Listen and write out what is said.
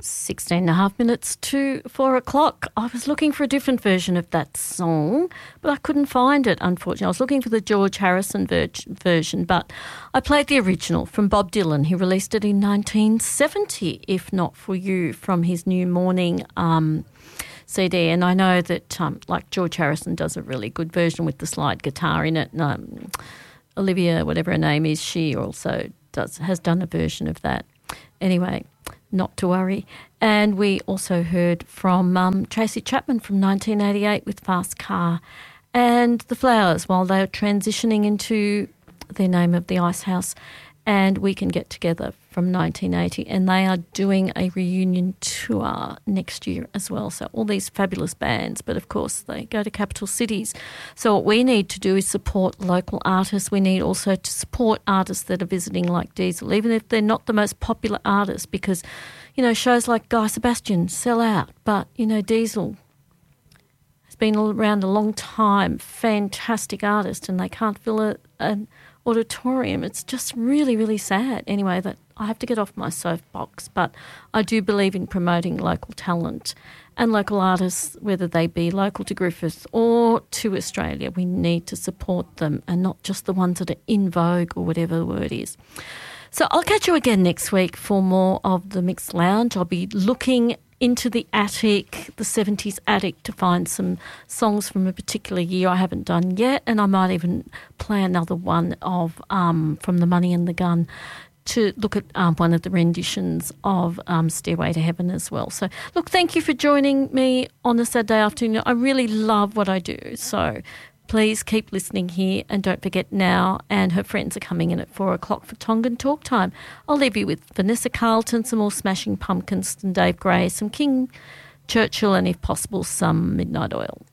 16 and a half minutes to 4 o'clock. I was looking for a different version of that song, but I couldn't find it, unfortunately. I was looking for the George Harrison version, but I played the original from Bob Dylan. He released it in 1970, If Not For You, from his New Morning CD. And I know that like George Harrison does a really good version with the slide guitar in it. Olivia, whatever her name is, she also has done a version of that. Anyway, not to worry. And we also heard from Tracy Chapman from 1988 with Fast Car, and The Flowers while they were transitioning into their Name of the Ice House, and We Can Get Together from 1980. And they are doing a reunion tour next year as well. So all these fabulous bands, but of course they go to capital cities. So what we need to do is support local artists. We need also to support artists that are visiting like Diesel, even if they're not the most popular artists, because, you know, shows like Guy Sebastian sell out. But, you know, Diesel has been around a long time, fantastic artist, and they can't fill an auditorium. It's just really, really sad. Anyway, that I have to get off my soapbox, but I do believe in promoting local talent and local artists, whether they be local to Griffith or to Australia. We need to support them and not just the ones that are in vogue or whatever the word is. So I'll catch you again next week for more of the Mixed Lounge. I'll be looking into the attic, the 70s attic, to find some songs from a particular year I haven't done yet, and I might even play another one of from The Money and the Gun to look at one of the renditions of Stairway to Heaven as well. So, look, thank you for joining me on a Saturday afternoon. I really love what I do, so please keep listening here, and don't forget Now and her friends are coming in at 4 o'clock for Tongan Talk Time. I'll leave you with Vanessa Carlton, some more Smashing Pumpkins and Dave Gray, some King Churchill, and if possible some Midnight Oil.